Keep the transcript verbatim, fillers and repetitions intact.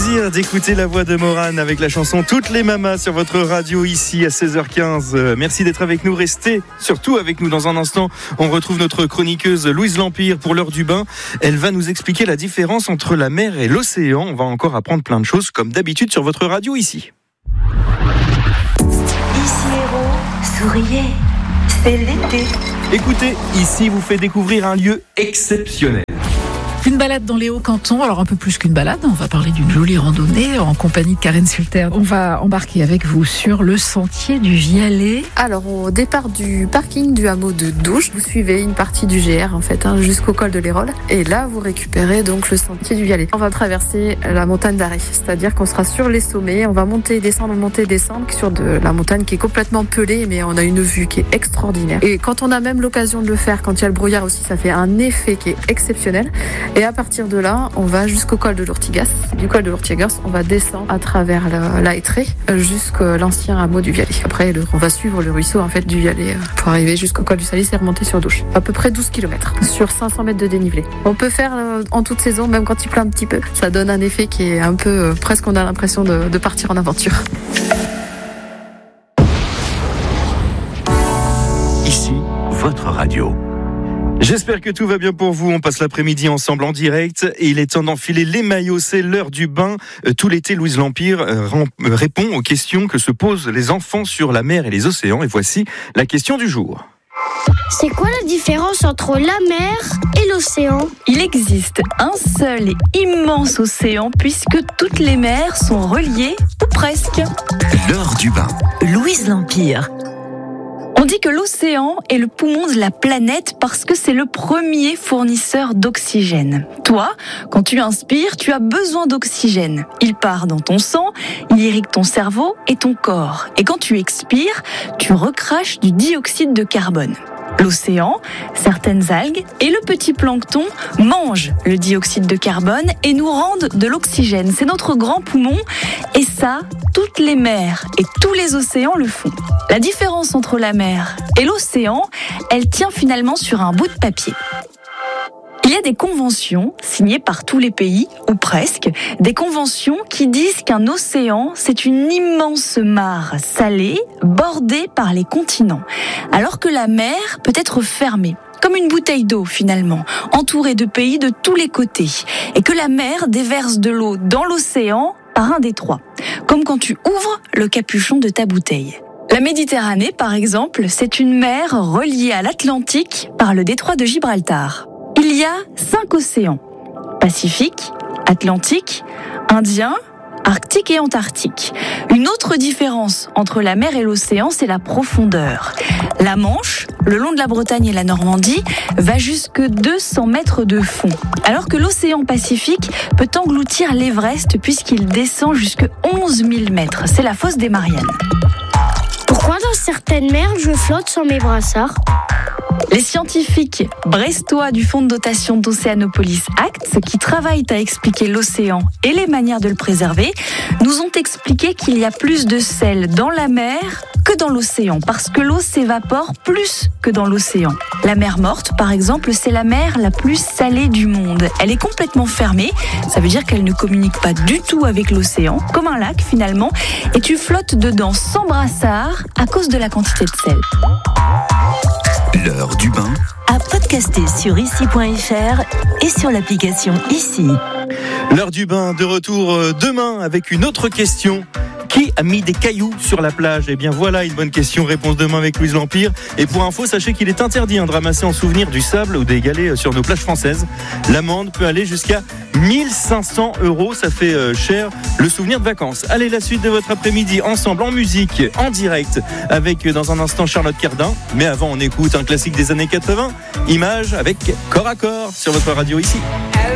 plaisir d'écouter la voix de Morane avec la chanson Toutes les mamas sur votre radio ici à seize heures quinze. Merci d'être avec nous, restez surtout avec nous dans un instant. On retrouve notre chroniqueuse Louise L'Empire pour l'heure du bain. Elle va nous expliquer la différence entre la mer et l'océan. On va encore apprendre plein de choses comme d'habitude sur votre radio ici. Ici Héros, souriez, c'est l'été. Écoutez, ici vous fait découvrir un lieu exceptionnel. Une balade dans les Hauts-Cantons, alors un peu plus qu'une balade, on va parler d'une jolie randonnée en compagnie de Karen Sulter. On va embarquer avec vous sur le sentier du Vialet. Alors au départ du parking du hameau de Douche, vous suivez une partie du G R en fait, hein, jusqu'au col de l'Hérole. Et là vous récupérez donc le sentier du Vialet. On va traverser la montagne d'Arrée, c'est-à-dire qu'on sera sur les sommets, on va monter, descendre, monter, descendre sur de la montagne qui est complètement pelée, mais on a une vue qui est extraordinaire. Et quand on a même l'occasion de le faire, quand il y a le brouillard aussi, ça fait un effet qui est exceptionnel. Et à partir de là, on va jusqu'au col de l'Ortigas. Du col de l'Ortigas, on va descendre à travers la, la Hêtrée jusqu'à l'ancien hameau du Vialet. Après, le, on va suivre le ruisseau en fait du Vialet pour arriver jusqu'au col du Salis et remonter sur Douche. À peu près douze kilomètres sur cinq cents mètres de dénivelé. On peut faire euh, en toute saison, même quand il pleut un petit peu. Ça donne un effet qui est un peu, euh, presque on a l'impression de, de partir en aventure. Ici, votre radio. J'espère que tout va bien pour vous. On passe l'après-midi ensemble en direct et il est temps d'enfiler les maillots. C'est l'heure du bain. Tout l'été, Louise L'Empire répond aux questions que se posent les enfants sur la mer et les océans. Et voici la question du jour. C'est quoi la différence entre la mer et l'océan ? Il existe un seul et immense océan puisque toutes les mers sont reliées, ou presque. L'heure du bain. Louise L'Empire. On dit que l'océan est le poumon de la planète parce que c'est le premier fournisseur d'oxygène. Toi, quand tu inspires, tu as besoin d'oxygène. Il part dans ton sang, il irrigue ton cerveau et ton corps. Et quand tu expires, tu recraches du dioxyde de carbone. L'océan, certaines algues et le petit plancton mangent le dioxyde de carbone et nous rendent de l'oxygène. C'est notre grand poumon et ça, toutes les mers et tous les océans le font. La différence entre la mer et l'océan, elle tient finalement sur un bout de papier. Il y a des conventions signées par tous les pays, ou presque, des conventions qui disent qu'un océan, c'est une immense mare salée, bordée par les continents, alors que la mer peut être fermée, comme une bouteille d'eau finalement, entourée de pays de tous les côtés, et que la mer déverse de l'eau dans l'océan par un détroit, comme quand tu ouvres le capuchon de ta bouteille. La Méditerranée, par exemple, c'est une mer reliée à l'Atlantique par le détroit de Gibraltar. Il y a cinq océans, Pacifique, Atlantique, Indien, Arctique et Antarctique. Une autre différence entre la mer et l'océan, c'est la profondeur. La Manche, le long de la Bretagne et la Normandie, va jusque deux cents mètres de fond, alors que l'océan Pacifique peut engloutir l'Everest puisqu'il descend jusque onze mille mètres. C'est la fosse des Mariannes. Pourquoi dans certaines mers je flotte sans mes brassards ? Les scientifiques brestois du fonds de dotation d'Océanopolis Acts, qui travaillent à expliquer l'océan et les manières de le préserver, nous ont expliqué qu'il y a plus de sel dans la mer que dans l'océan, parce que l'eau s'évapore plus que dans l'océan. La mer Morte, par exemple, c'est la mer la plus salée du monde. Elle est complètement fermée, ça veut dire qu'elle ne communique pas du tout avec l'océan, comme un lac finalement, et tu flottes dedans sans brassard à cause de la quantité de sel. L'heure du bain. À podcaster sur ici point f r et sur l'application Ici. L'heure du bain de retour demain avec une autre question. Qui a mis des cailloux sur la plage ? Eh bien voilà une bonne question, réponse demain avec Louise L'Empire. Et pour info, sachez qu'il est interdit hein, de ramasser en souvenir du sable ou des galets sur nos plages françaises. L'amende peut aller jusqu'à mille cinq cents euros, ça fait euh, cher le souvenir de vacances. Allez, la suite de votre après-midi ensemble en musique, en direct, avec dans un instant Charlotte Cardin. Mais avant, on écoute un classique des années quatre-vingts, Images avec Corps à Corps sur votre radio ici.